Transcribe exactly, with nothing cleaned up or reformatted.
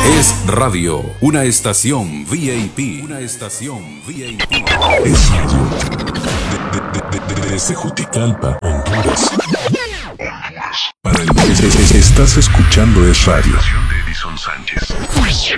Es radio, una estación V I P. Una estación V I P. Es radio. De, de, de, de, desde Juticalpa, Honduras. Para el mundo. Estás escuchando Es Radio. De Edison Sánchez.